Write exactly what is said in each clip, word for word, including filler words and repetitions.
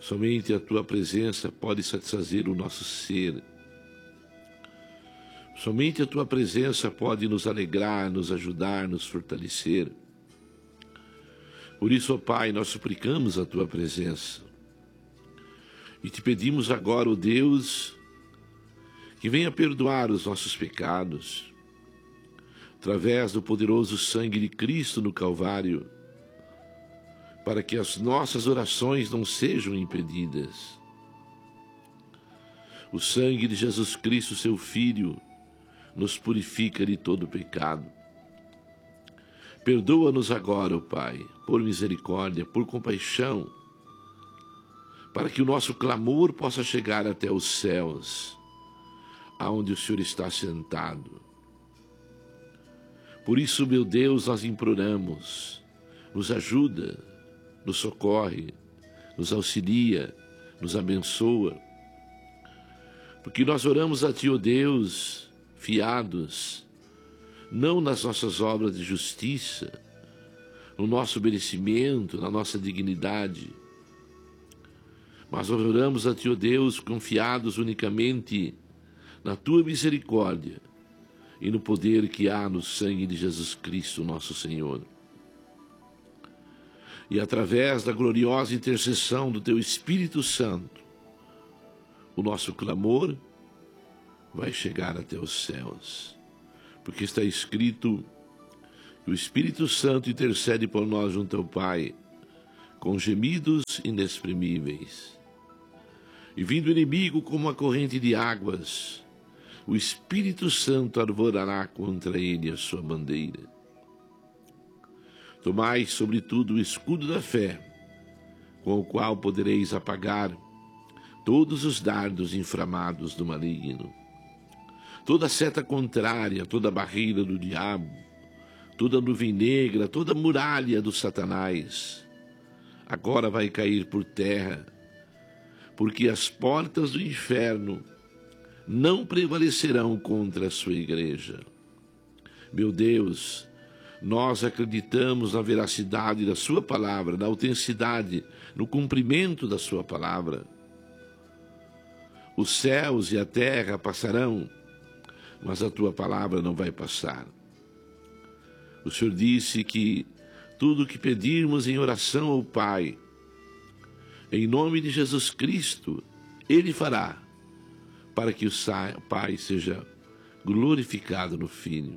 Somente a Tua presença pode satisfazer o nosso ser. Somente a Tua presença pode nos alegrar, nos ajudar, nos fortalecer. Por isso, ó Pai, nós suplicamos a Tua presença. E te pedimos agora, ó Deus, que venha perdoar os nossos pecados, através do poderoso sangue de Cristo no Calvário, para que as nossas orações não sejam impedidas. O sangue de Jesus Cristo, seu Filho, nos purifica de todo pecado. Perdoa-nos agora, ó Pai, por misericórdia, por compaixão, para que o nosso clamor possa chegar até os céus, aonde o Senhor está sentado. Por isso, meu Deus, nós imploramos, nos ajuda, nos socorre, nos auxilia, nos abençoa, porque nós oramos a Ti, ó Deus, fiados, não nas nossas obras de justiça, no nosso merecimento, na nossa dignidade, mas oramos a Ti, ó Deus, confiados unicamente na Tua misericórdia e no poder que há no sangue de Jesus Cristo, nosso Senhor. E através da gloriosa intercessão do Teu Espírito Santo, o nosso clamor vai chegar até os céus. Porque está escrito que o Espírito Santo intercede por nós junto ao Pai, com gemidos inexprimíveis. E vindo o inimigo como uma corrente de águas, o Espírito Santo arvorará contra ele a sua bandeira. Tomai, sobretudo, o escudo da fé, com o qual podereis apagar todos os dardos inflamados do maligno, toda seta contrária, toda barreira do diabo, toda nuvem negra, toda muralha do Satanás, agora vai cair por terra, porque as portas do inferno não prevalecerão contra a sua igreja. Meu Deus, nós acreditamos na veracidade da Sua palavra, na autenticidade, no cumprimento da Sua palavra. Os céus e a terra passarão, mas a Tua palavra não vai passar. O Senhor disse que tudo o que pedirmos em oração ao Pai, em nome de Jesus Cristo, Ele fará, para que o Pai seja glorificado no Filho.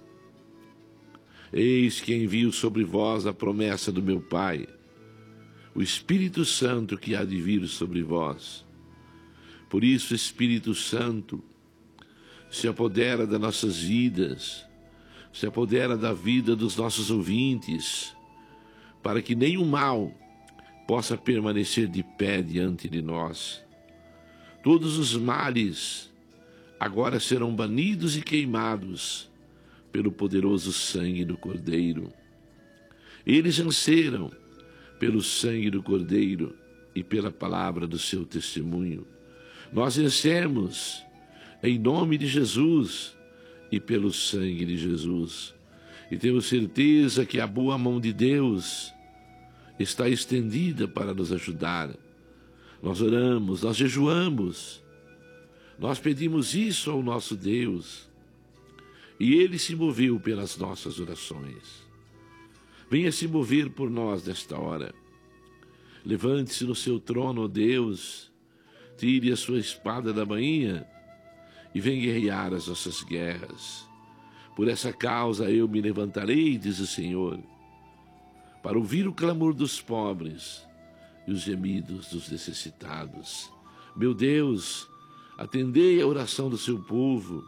Eis que envio sobre vós a promessa do meu Pai, o Espírito Santo que há de vir sobre vós. Por isso, Espírito Santo, se apodera das nossas vidas, se apodera da vida dos nossos ouvintes, para que nenhum mal possa permanecer de pé diante de nós. Todos os males agora serão banidos e queimados pelo poderoso sangue do Cordeiro. Eles venceram pelo sangue do Cordeiro e pela palavra do seu testemunho. Nós vencemos em nome de Jesus e pelo sangue de Jesus. E temos certeza que a boa mão de Deus está estendida para nos ajudar. Nós oramos, nós jejuamos, nós pedimos isso ao nosso Deus, e Ele se moveu pelas nossas orações. Venha se mover por nós nesta hora. Levante-se no seu trono, ó Deus, tire a sua espada da bainha e venha guerrear as nossas guerras. Por essa causa eu me levantarei, diz o Senhor, para ouvir o clamor dos pobres e os gemidos dos necessitados. Meu Deus, atendei a oração do seu povo.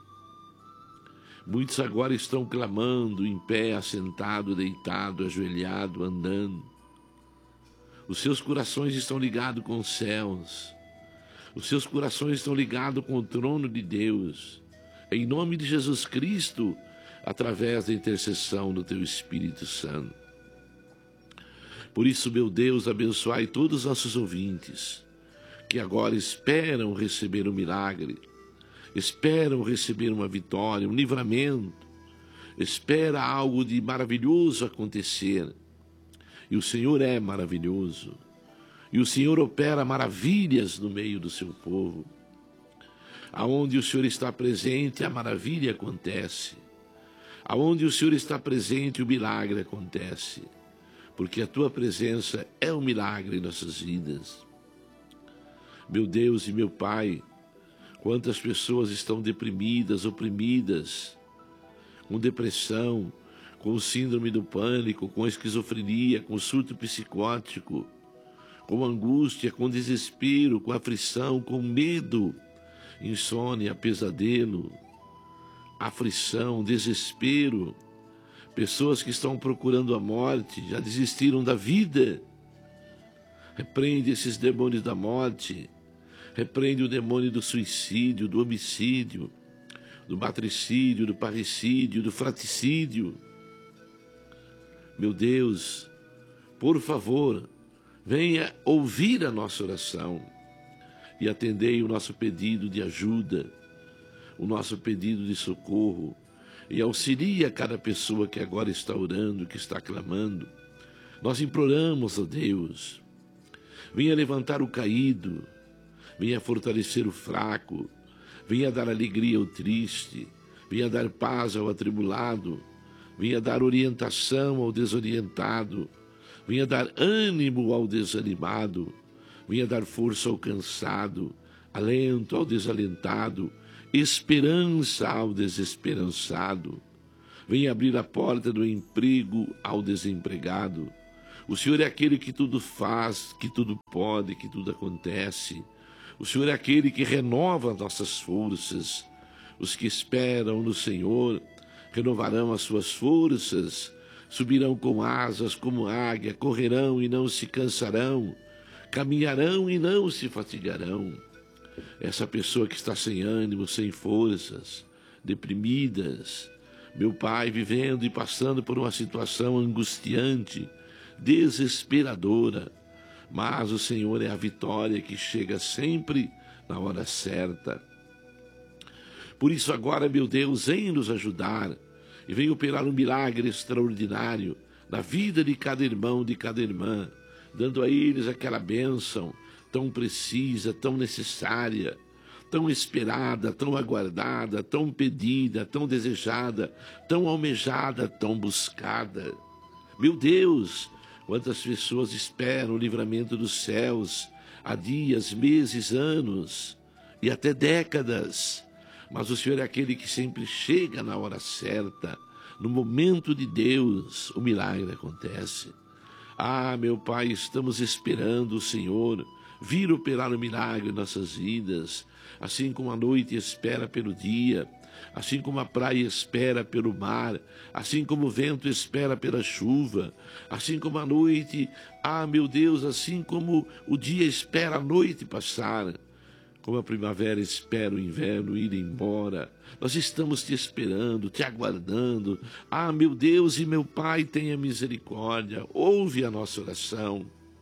Muitos agora estão clamando em pé, assentado, deitado, ajoelhado, andando. Os seus corações estão ligados com os céus. Os seus corações estão ligados com o trono de Deus. Em nome de Jesus Cristo, através da intercessão do Teu Espírito Santo. Por isso, meu Deus, abençoai todos os nossos ouvintes, que agora esperam receber um milagre, esperam receber uma vitória, um livramento, espera algo de maravilhoso acontecer. E o Senhor é maravilhoso. E o Senhor opera maravilhas no meio do seu povo. Aonde o Senhor está presente, a maravilha acontece. Aonde o Senhor está presente, o milagre acontece. Porque a tua presença é um milagre em nossas vidas. Meu Deus e meu Pai, quantas pessoas estão deprimidas, oprimidas, com depressão, com síndrome do pânico, com esquizofrenia, com surto psicótico, com angústia, com desespero, com aflição, com medo, insônia, pesadelo, aflição, desespero, pessoas que estão procurando a morte, já desistiram da vida. Repreende esses demônios da morte, repreende o demônio do suicídio, do homicídio, do matricídio, do parricídio, do fratricídio. Meu Deus, por favor, venha ouvir a nossa oração e atendei o nosso pedido de ajuda, o nosso pedido de socorro, e auxilie a cada pessoa que agora está orando, que está clamando. Nós imploramos a Deus, venha levantar o caído, venha fortalecer o fraco, venha dar alegria ao triste, venha dar paz ao atribulado, venha dar orientação ao desorientado, venha dar ânimo ao desanimado, venha dar força ao cansado, alento ao desalentado, esperança ao desesperançado. Venha abrir a porta do emprego ao desempregado. O Senhor é aquele que tudo faz, que tudo pode, que tudo acontece. O Senhor é aquele que renova as nossas forças. Os que esperam no Senhor renovarão as suas forças, subirão com asas como águia, correrão e não se cansarão, caminharão e não se fatigarão. Essa pessoa que está sem ânimo, sem forças, deprimidas, meu Pai, vivendo e passando por uma situação angustiante, desesperadora, mas o Senhor é a vitória que chega sempre na hora certa. Por isso agora, meu Deus, vem nos ajudar e vem operar um milagre extraordinário na vida de cada irmão, de cada irmã, dando a eles aquela bênção tão precisa, tão necessária, tão esperada, tão aguardada, tão pedida, tão desejada, tão almejada, tão buscada. Meu Deus, quantas pessoas esperam o livramento dos céus há dias, meses, anos e até décadas. Mas o Senhor é aquele que sempre chega na hora certa, no momento de Deus, o milagre acontece. Ah, meu Pai, estamos esperando o Senhor vir operar o milagre em nossas vidas, assim como a noite espera pelo dia, assim como a praia espera pelo mar, assim como o vento espera pela chuva, assim como a noite, ah, meu Deus, assim como o dia espera a noite passar, como a primavera espera o inverno ir embora. Nós estamos te esperando, te aguardando. Ah, meu Deus e meu Pai, tenha misericórdia, ouve a nossa oração,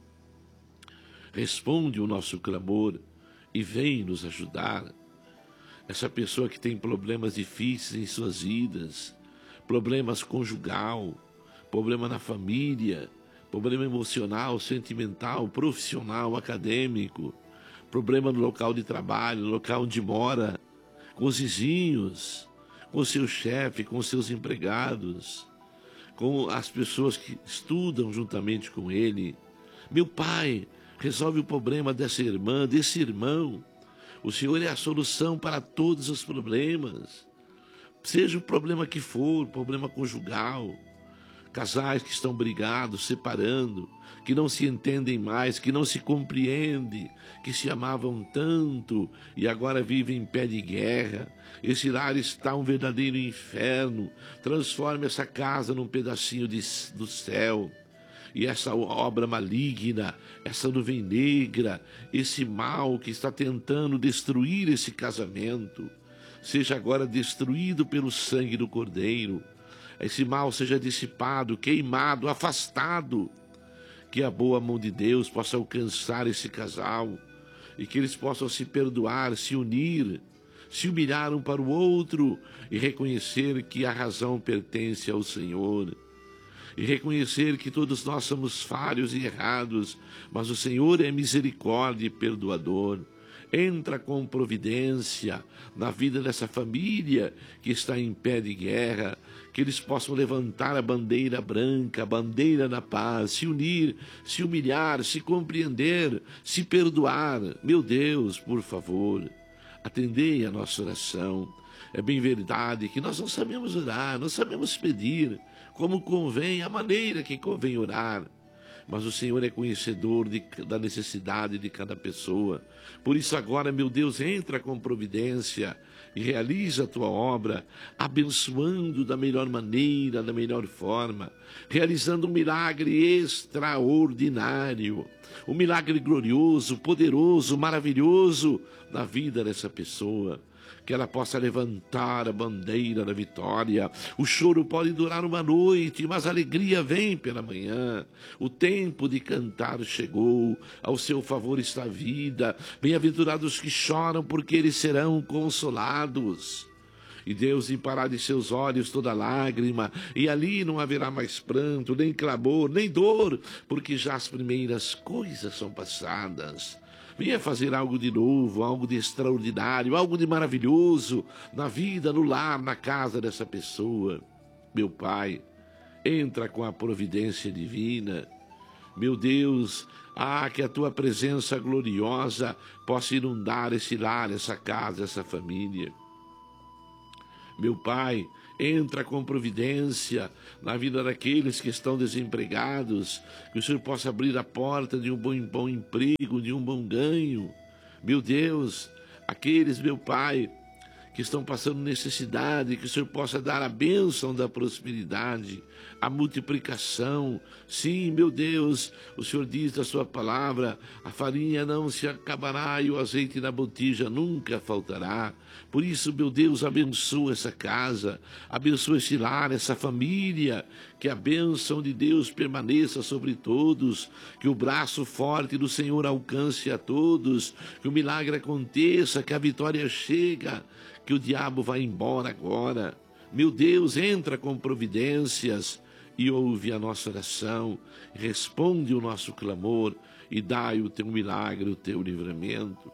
responde o nosso clamor e vem nos ajudar. Essa pessoa que tem problemas difíceis em suas vidas, problemas conjugal, problema na família, problema emocional, sentimental, profissional, acadêmico, problema no local de trabalho, no local onde mora, com os vizinhos, com o seu chefe, com os seus empregados, com as pessoas que estudam juntamente com ele. Meu Pai, resolve o problema dessa irmã, desse irmão. O Senhor é a solução para todos os problemas. Seja o problema que for, problema conjugal, casais que estão brigados, separando, que não se entendem mais, que não se compreendem, que se amavam tanto e agora vivem em pé de guerra. Esse lar está um verdadeiro inferno. Transforme essa casa num pedacinho de, do céu. E essa obra maligna, essa nuvem negra, esse mal que está tentando destruir esse casamento, seja agora destruído pelo sangue do Cordeiro. Esse mal seja dissipado, queimado, afastado. Que a boa mão de Deus possa alcançar esse casal e que eles possam se perdoar, se unir, se humilhar um para o outro e reconhecer que a razão pertence ao Senhor. e reconhecer que todos nós somos falhos e errados, mas o Senhor é misericórdia e perdoador. Entra com providência na vida dessa família que está em pé de guerra, que eles possam levantar a bandeira branca, a bandeira da paz, se unir, se humilhar, se compreender, se perdoar. Meu Deus, por favor, atendei a nossa oração. É bem verdade que nós não sabemos orar, não sabemos pedir como convém, a maneira que convém orar. Mas o Senhor é conhecedor de, da necessidade de cada pessoa. Por isso agora, meu Deus, entra com providência e realiza a tua obra, abençoando da melhor maneira, da melhor forma, realizando um milagre extraordinário, um milagre glorioso, poderoso, maravilhoso na vida dessa pessoa. Que ela possa levantar a bandeira da vitória. O choro pode durar uma noite, mas a alegria vem pela manhã. O tempo de cantar chegou, ao seu favor está a vida. Bem-aventurados que choram, porque eles serão consolados. E Deus limpará de seus olhos toda lágrima, e ali não haverá mais pranto, nem clamor, nem dor, porque já as primeiras coisas são passadas. Venha fazer algo de novo, algo de extraordinário, algo de maravilhoso na vida, no lar, na casa dessa pessoa. Meu Pai, entra com a providência divina. Meu Deus, ah, que a tua presença gloriosa possa inundar esse lar, essa casa, essa família. Meu Pai, entra com providência na vida daqueles que estão desempregados, que o Senhor possa abrir a porta de um bom, bom emprego, de um bom ganho. Meu Deus, aqueles, meu Pai, que estão passando necessidade, que o Senhor possa dar a bênção da prosperidade, a multiplicação. Sim, meu Deus, o Senhor diz da sua palavra, a farinha não se acabará e o azeite na botija nunca faltará. Por isso, meu Deus, abençoa essa casa, abençoa esse lar, essa família, que a bênção de Deus permaneça sobre todos, que o braço forte do Senhor alcance a todos, que o milagre aconteça, que a vitória chega, que o diabo vá embora agora. Meu Deus, entra com providências e ouve a nossa oração, responde o nosso clamor e dai o teu milagre, o teu livramento.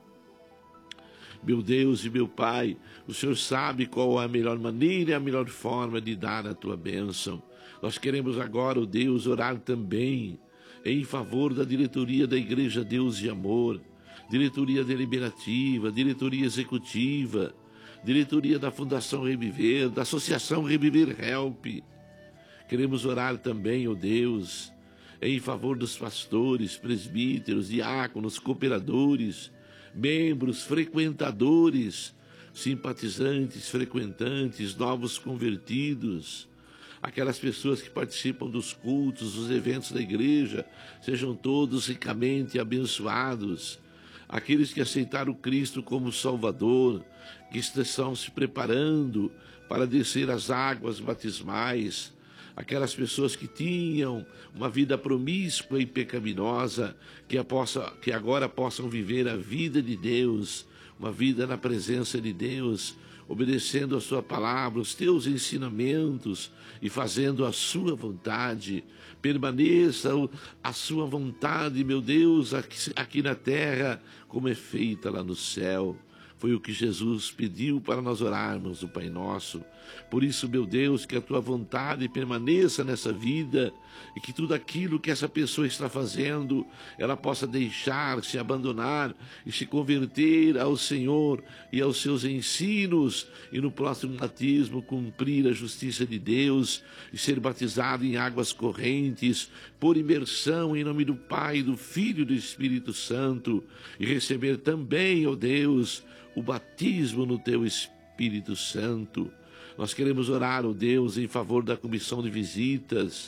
Meu Deus e meu Pai, o Senhor sabe qual é a melhor maneira e a melhor forma de dar a tua bênção. Nós queremos agora, ó Deus, orar também em favor da diretoria da Igreja Deus e Amor, diretoria deliberativa, diretoria executiva, diretoria da Fundação Reviver, da Associação Reviver Help. Queremos orar também, ó Deus, em favor dos pastores, presbíteros, diáconos, cooperadores, membros, frequentadores, simpatizantes, frequentantes, novos convertidos, aquelas pessoas que participam dos cultos, dos eventos da igreja, sejam todos ricamente abençoados. Aqueles que aceitaram Cristo como Salvador, que estão se preparando para descer as águas batismais, aquelas pessoas que tinham uma vida promíscua e pecaminosa, que, possa, que agora possam viver a vida de Deus, uma vida na presença de Deus, obedecendo a sua palavra, os teus ensinamentos e fazendo a sua vontade. Permaneça a sua vontade, meu Deus, aqui, aqui na terra, como é feita lá no céu. Foi o que Jesus pediu para nós orarmos o Pai Nosso. Por isso, meu Deus, que a tua vontade permaneça nessa vida e que tudo aquilo que essa pessoa está fazendo, ela possa deixar, se abandonar e se converter ao Senhor e aos seus ensinos e no próximo batismo cumprir a justiça de Deus e ser batizado em águas correntes por imersão em nome do Pai, do Filho e do Espírito Santo e receber também, ó Deus, o batismo no teu Espírito Santo. Nós queremos orar, ó Deus, em favor da comissão de visitas,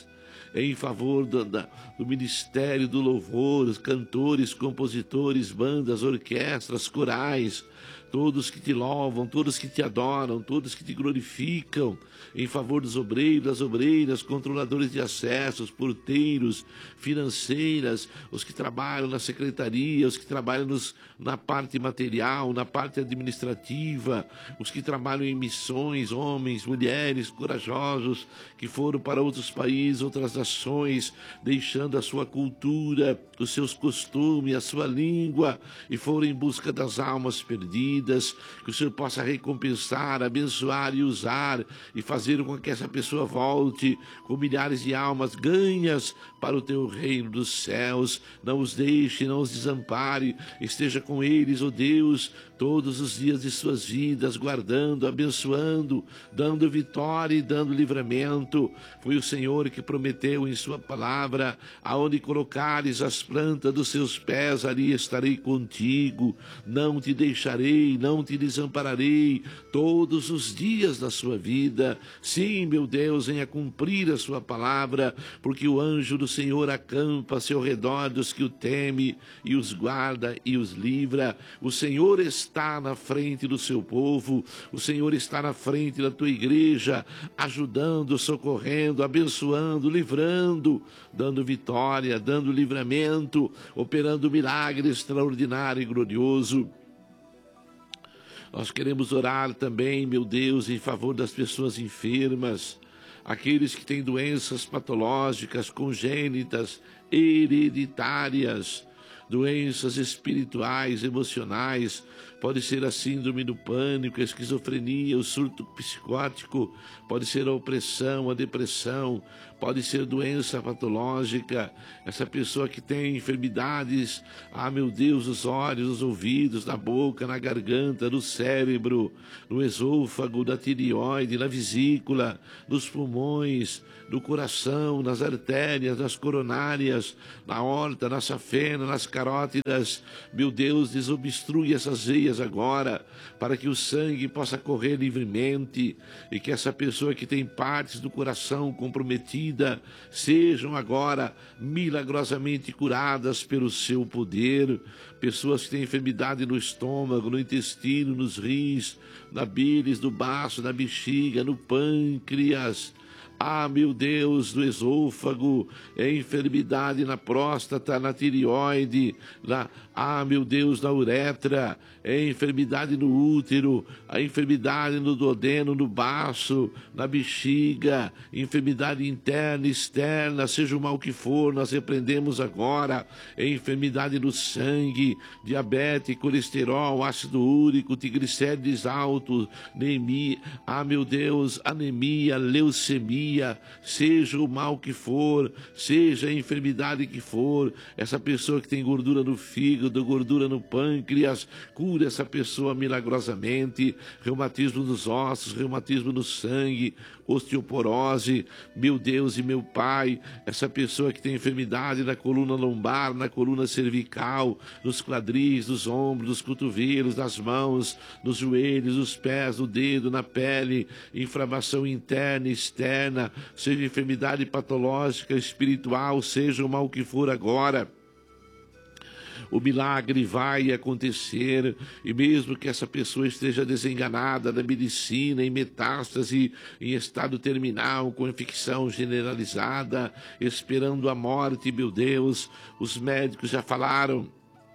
em favor do, da, do ministério do louvor, os cantores, compositores, bandas, orquestras, corais, todos que te louvam, todos que te adoram, todos que te glorificam, em favor dos obreiros, das obreiras, controladores de acessos, porteiros, financeiras, os que trabalham na secretaria, os que trabalham nos, na parte material, na parte administrativa, os que trabalham em missões, homens, mulheres corajosos, que foram para outros países, outras nações, deixando a sua cultura, os seus costumes, a sua língua, e foram em busca das almas perdidas. Que o Senhor possa recompensar, abençoar e usar, e fazer com que essa pessoa volte com milhares de almas ganhas para o teu reino dos céus. Não os deixe, não os desampare, esteja com eles, ó Deus, todos os dias de suas vidas, guardando, abençoando, dando vitória e dando livramento. Foi o Senhor que prometeu em sua palavra: aonde colocares as plantas dos seus pés, ali estarei contigo, não te deixarei, não te desampararei, todos os dias da sua vida. Sim, meu Deus, venha cumprir a sua palavra, porque o anjo do Senhor acampa-se ao redor dos que o temem e os guarda e os livra. O Senhor está na frente do seu povo, o Senhor está na frente da tua igreja, ajudando, socorrendo, abençoando, livrando, dando vitória, dando livramento, operando milagre extraordinário e glorioso. Nós queremos orar também, meu Deus, em favor das pessoas enfermas, aqueles que têm doenças patológicas, congênitas, hereditárias, doenças espirituais, emocionais, pode ser a síndrome do pânico, a esquizofrenia, o surto psicótico, pode ser a opressão, a depressão, pode ser doença patológica, essa pessoa que tem enfermidades, ah, meu Deus, os olhos, os ouvidos, na boca, na garganta, no cérebro, no esôfago, na tireoide, na vesícula, nos pulmões, no coração, nas artérias, nas coronárias, na aorta, na safena, nas carótidas. Meu Deus, desobstrui essas veias agora, para que o sangue possa correr livremente, e que essa pessoa que tem partes do coração comprometida sejam agora milagrosamente curadas pelo seu poder. Pessoas que têm enfermidade no estômago, no intestino, nos rins, na bílis, no baço, na bexiga, no pâncreas, ah, meu Deus, do esôfago, é enfermidade na próstata, na tireoide, na, ah, meu Deus, na uretra, é enfermidade no útero, a enfermidade no duodeno, no baço, na bexiga, enfermidade interna e externa, seja o mal que for, nós repreendemos agora, é enfermidade no sangue, diabetes, colesterol, ácido úrico, triglicérides altos, anemia, ah, meu Deus, anemia, leucemia, seja o mal que for, seja a enfermidade que for, essa pessoa que tem gordura no fígado, gordura no pâncreas, cura essa pessoa milagrosamente, reumatismo nos ossos, reumatismo no sangue, osteoporose, meu Deus e meu Pai, essa pessoa que tem enfermidade na coluna lombar, na coluna cervical, nos quadris, nos ombros, nos cotovelos, nas mãos, nos joelhos, nos pés, no dedo, na pele, inflamação interna e externa, seja enfermidade patológica, espiritual, seja o mal que for agora, o milagre vai acontecer, e mesmo que essa pessoa esteja desenganada da medicina, em metástase, em estado terminal, com infecção generalizada, esperando a morte, meu Deus, os médicos já falaram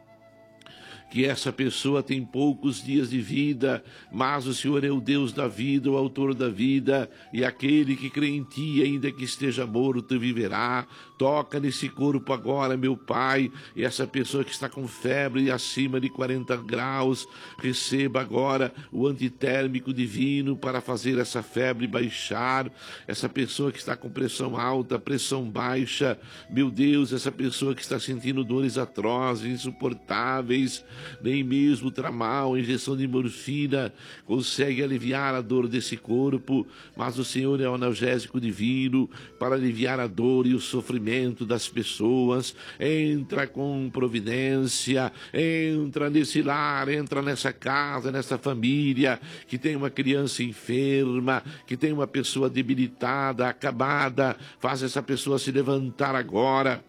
que essa pessoa tem poucos dias de vida, mas o Senhor é o Deus da vida, o autor da vida, e aquele que crê em ti, ainda que esteja morto, viverá. Toca nesse corpo agora, meu Pai, e essa pessoa que está com febre acima de quarenta graus, receba agora o antitérmico divino para fazer essa febre baixar. Essa pessoa que está com pressão alta, pressão baixa, meu Deus, essa pessoa que está sentindo dores atrozes, insuportáveis, nem mesmo tramal, injeção de morfina consegue aliviar a dor desse corpo, mas o Senhor é o analgésico divino para aliviar a dor e o sofrimento sofrimento das pessoas, entra com providência, entra nesse lar, entra nessa casa, nessa família, que tem uma criança enferma, que tem uma pessoa debilitada, acabada, faz essa pessoa se levantar agora.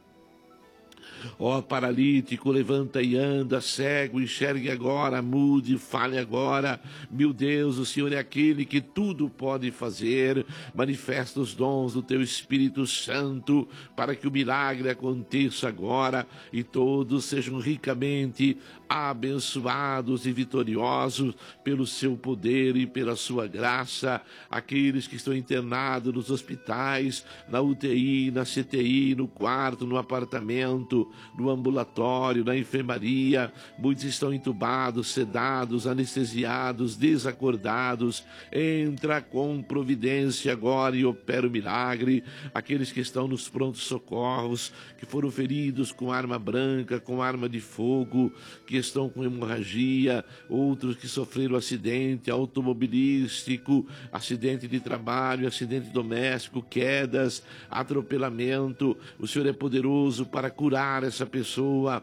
Ó paralítico, levanta e anda, cego, enxergue agora, mude, fale agora. Meu Deus, o Senhor é aquele que tudo pode fazer. Manifesta os dons do teu Espírito Santo para que o milagre aconteça agora e todos sejam ricamente abençoados e vitoriosos pelo seu poder e pela sua graça. Aqueles que estão internados nos hospitais, na U T I, na C T I, no quarto, no apartamento, no ambulatório, na enfermaria, muitos estão entubados, sedados, anestesiados, desacordados. Entra com providência agora e opera o milagre. Aqueles que estão nos prontos socorros, que foram feridos com arma branca, com arma de fogo, que estão com hemorragia, outros que sofreram acidente automobilístico, acidente de trabalho, acidente doméstico, quedas, atropelamento. O Senhor é poderoso para curar essa pessoa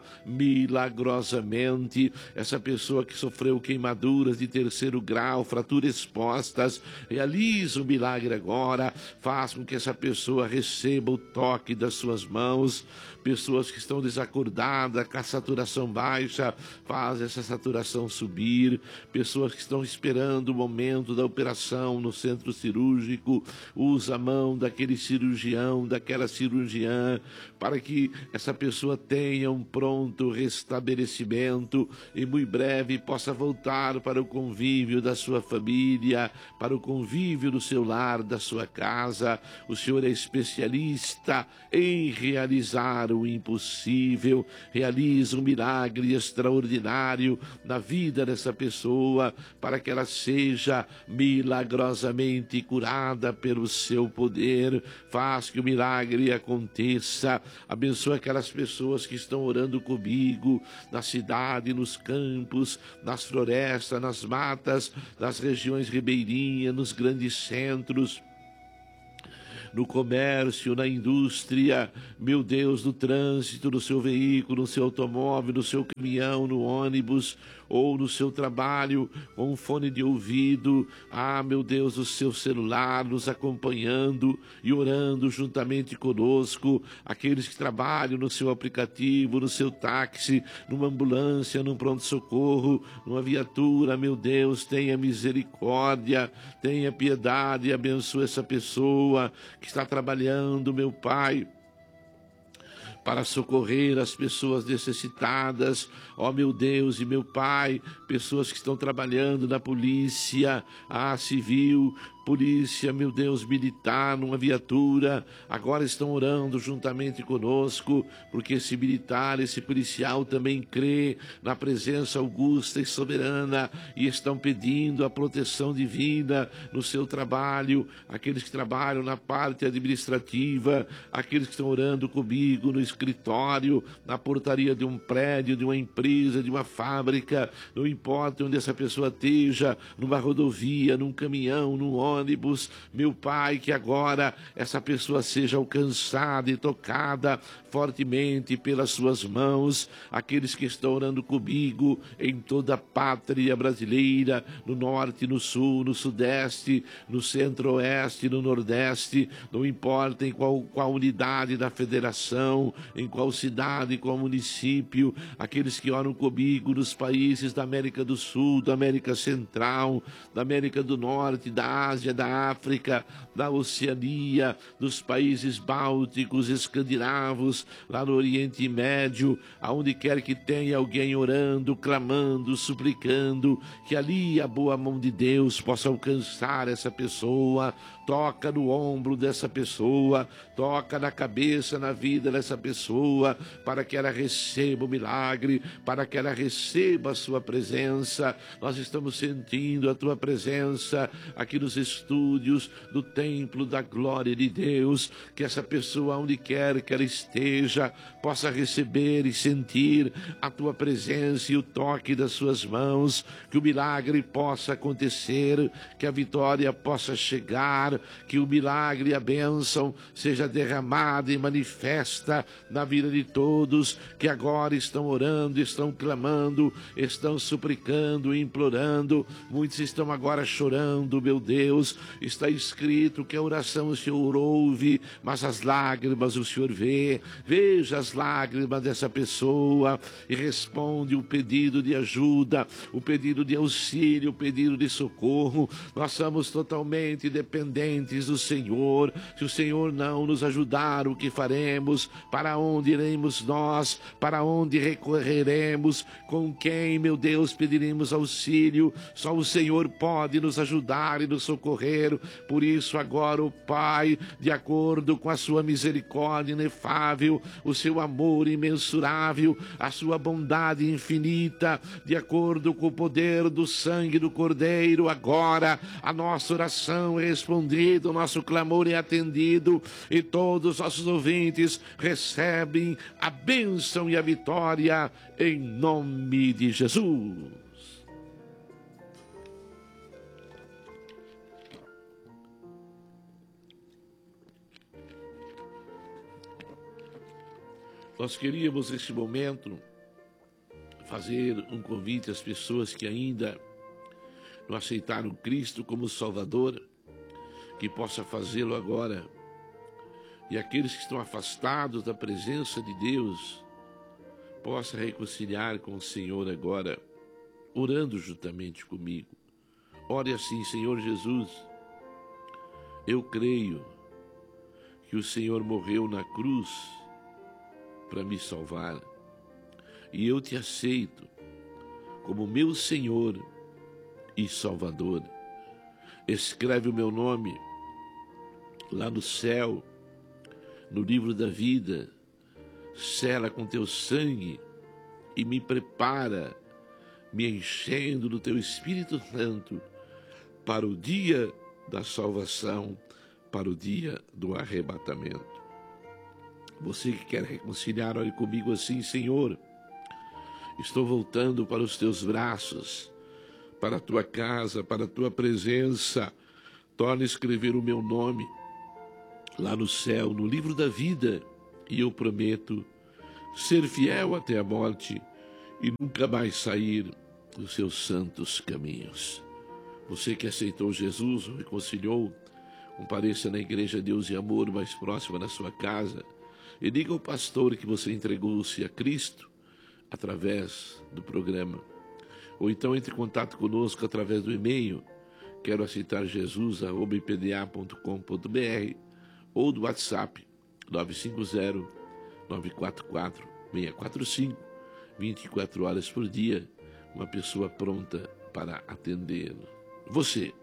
milagrosamente. Essa pessoa que sofreu queimaduras de terceiro grau, fraturas expostas, realiza o milagre agora. Faz com que essa pessoa receba o toque das suas mãos. Pessoas que estão desacordadas, com a saturação baixa, faz essa saturação subir. Pessoas que estão esperando o momento da operação no centro cirúrgico, usa a mão daquele cirurgião, daquela cirurgiã, para que essa pessoa tenha um pronto restabelecimento e muito breve possa voltar para o convívio da sua família, para o convívio do seu lar, da sua casa. O Senhor é especialista em realizar o impossível, realiza um milagre extraordinário na vida dessa pessoa, para que ela seja milagrosamente curada pelo seu poder. Faz que o milagre aconteça. Abençoa aquelas pessoas que estão orando comigo, na cidade, nos campos, nas florestas, nas matas, nas regiões ribeirinhas, nos grandes centros, no comércio, na indústria, meu Deus, no trânsito, no seu veículo, no seu automóvel, no seu caminhão, no ônibus, ou no seu trabalho, com um fone de ouvido, ah, meu Deus, o seu celular, nos acompanhando e orando juntamente conosco, aqueles que trabalham no seu aplicativo, no seu táxi, numa ambulância, num pronto-socorro, numa viatura, meu Deus, tenha misericórdia, tenha piedade e abençoe essa pessoa que está trabalhando, meu Pai, para socorrer as pessoas necessitadas. Ó meu Deus e meu Pai, pessoas que estão trabalhando na polícia, a civil, polícia, meu Deus, militar, numa viatura, agora estão orando juntamente conosco, porque esse militar, esse policial também crê na presença augusta e soberana e estão pedindo a proteção divina no seu trabalho. Aqueles que trabalham na parte administrativa, aqueles que estão orando comigo no escritório, na portaria de um prédio, de uma empresa, de uma fábrica, não importa onde essa pessoa esteja, numa rodovia, num caminhão, num ônibus, meu Pai, que agora essa pessoa seja alcançada e tocada fortemente pelas suas mãos. Aqueles que estão orando comigo em toda a pátria brasileira, no norte, no sul, no sudeste, no centro-oeste, no nordeste, não importa em qual, qual unidade da federação, em qual cidade, qual município, aqueles que oram comigo nos países da América do Sul, da América Central, da América do Norte, da Ásia, da África, da Oceania, dos países bálticos, escandinavos, lá no Oriente Médio, aonde quer que tenha alguém orando, clamando, suplicando, que ali a boa mão de Deus possa alcançar essa pessoa. Toca no ombro dessa pessoa, toca na cabeça, na vida dessa pessoa, para que ela receba o milagre, para que ela receba a sua presença. Nós estamos sentindo a tua presença aqui nos estúdios estúdios do templo da glória de Deus, que essa pessoa, onde quer que ela esteja, possa receber e sentir a tua presença e o toque das suas mãos, que o milagre possa acontecer, que a vitória possa chegar, que o milagre e a bênção seja derramada e manifesta na vida de todos que agora estão orando, estão clamando, estão suplicando, implorando. Muitos estão agora chorando, meu Deus. Está escrito que a oração o Senhor ouve, mas as lágrimas o Senhor vê. Veja as lágrimas dessa pessoa e responde o pedido de ajuda, o pedido de auxílio, o pedido de socorro. Nós somos totalmente dependentes do Senhor. Se o Senhor não nos ajudar, o que faremos? Para onde iremos nós? Para onde recorreremos? Com quem, meu Deus, pediremos auxílio? Só o Senhor pode nos ajudar e nos socorrer. Por isso agora, o Pai, de acordo com a sua misericórdia inefável, o seu amor imensurável, a sua bondade infinita, de acordo com o poder do sangue do Cordeiro, agora a nossa oração é respondida, o nosso clamor é atendido e todos os nossos ouvintes recebem a bênção e a vitória em nome de Jesus. Nós queríamos, neste momento, fazer um convite às pessoas que ainda não aceitaram Cristo como Salvador, que possa fazê-lo agora. E aqueles que estão afastados da presença de Deus, possa reconciliar com o Senhor agora, orando juntamente comigo. Ore assim: Senhor Jesus, eu creio que o Senhor morreu na cruz para me salvar, e eu te aceito como meu Senhor e Salvador. Escreve o meu nome lá no céu, no livro da vida, sela com teu sangue e me prepara, me enchendo do teu Espírito Santo para o dia da salvação, para o dia do arrebatamento. Você que quer reconciliar, olhe comigo assim: Senhor, estou voltando para os teus braços, para a tua casa, para a tua presença. Torna a escrever o meu nome lá no céu, no livro da vida, e eu prometo ser fiel até a morte e nunca mais sair dos seus santos caminhos. Você que aceitou Jesus, o reconciliou, compareça na Igreja Deus e Amor mais próxima da sua casa e diga ao pastor que você entregou-se a Cristo através do programa. Ou então entre em contato conosco através do e-mail quero aceitar Jesus arroba i p d a ponto com ponto b r ou do WhatsApp nove cinco zero, nove quatro quatro, seis quatro cinco, vinte e quatro horas por dia, uma pessoa pronta para atender você.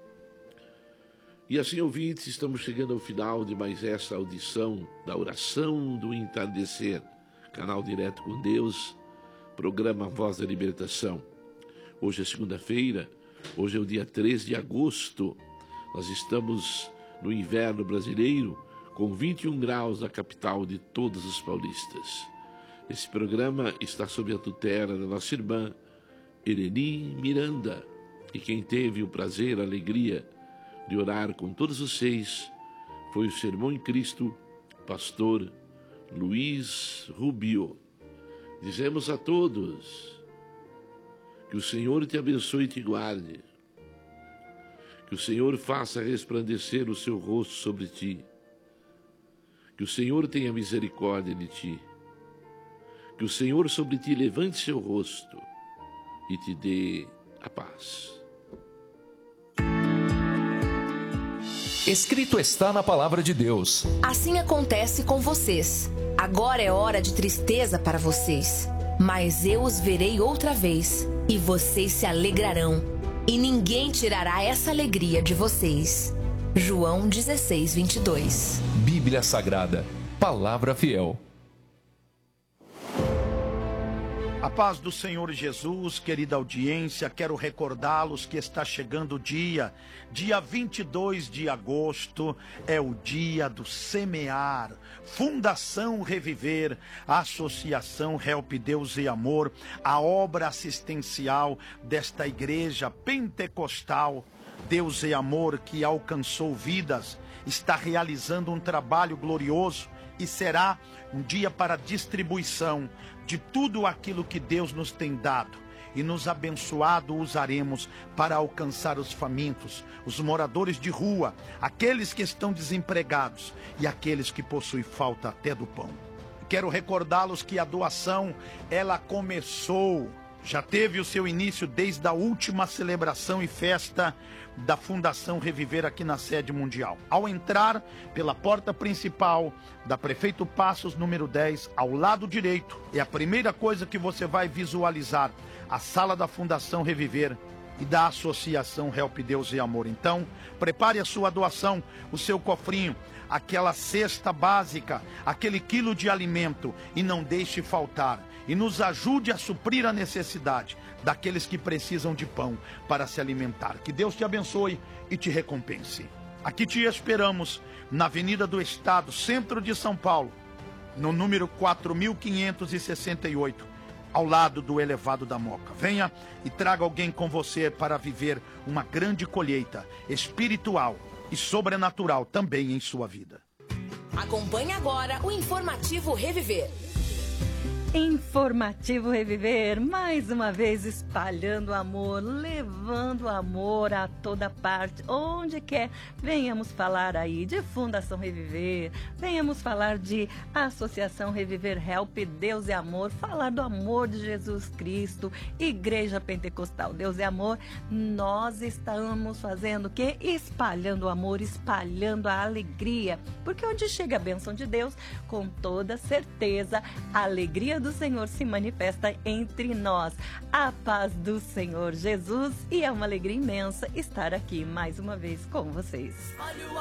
E assim, ouvintes, estamos chegando ao final de mais essa audição da Oração do Entardecer, canal Direto com Deus, programa Voz da Libertação. Hoje é segunda-feira, hoje é o dia três de agosto, nós estamos no inverno brasileiro, com vinte e um graus na capital de todos os paulistas. Esse programa está sob a tutela da nossa irmã Eleni Miranda, e quem teve o prazer, a alegria de orar com todos vocês foi o seu irmão em Cristo, pastor Luiz Rubio. Dizemos a todos que o Senhor te abençoe e te guarde, que o Senhor faça resplandecer o seu rosto sobre ti, que o Senhor tenha misericórdia de ti, que o Senhor sobre ti levante seu rosto e te dê a paz. Escrito está na palavra de Deus. Assim acontece com vocês. Agora é hora de tristeza para vocês, mas eu os verei outra vez, e vocês se alegrarão, e ninguém tirará essa alegria de vocês. João dezesseis, vinte e dois. Bíblia Sagrada, palavra fiel. A paz do Senhor Jesus, querida audiência, quero recordá-los que está chegando o dia, dia vinte e dois de agosto, é o dia do semear. Fundação Reviver, Associação Help Deus e Amor, a obra assistencial desta igreja pentecostal, Deus e Amor, que alcançou vidas, está realizando um trabalho glorioso e será um dia para distribuição de tudo aquilo que Deus nos tem dado e nos abençoado usaremos para alcançar os famintos, os moradores de rua, aqueles que estão desempregados e aqueles que possuem falta até do pão. Quero recordá-los que a doação, ela começou, já teve o seu início desde a última celebração e festa da Fundação Reviver aqui na sede mundial. Ao entrar pela porta principal da Prefeito Passos, número dez, ao lado direito, é a primeira coisa que você vai visualizar, a sala da Fundação Reviver e da Associação Help Deus e Amor. Então, prepare a sua doação, o seu cofrinho, aquela cesta básica, aquele quilo de alimento, e não deixe faltar. E nos ajude a suprir a necessidade daqueles que precisam de pão para se alimentar. Que Deus te abençoe e te recompense. Aqui te esperamos na Avenida do Estado, centro de São Paulo, no número quatro mil quinhentos e sessenta e oito, ao lado do elevado da Moca. Venha e traga alguém com você para viver uma grande colheita espiritual e sobrenatural também em sua vida. Acompanhe agora o Informativo Reviver. Informativo Reviver, mais uma vez espalhando amor, levando amor a toda parte, onde quer. Venhamos falar aí de Fundação Reviver, venhamos falar de Associação Reviver Help Deus e Amor, falar do amor de Jesus Cristo, Igreja Pentecostal Deus e Amor. Nós estamos fazendo o quê? Espalhando o amor, espalhando a alegria, porque onde chega a bênção de Deus, com toda certeza, a alegria do Senhor se manifesta entre nós. A paz do Senhor Jesus, e é uma alegria imensa estar aqui mais uma vez com vocês.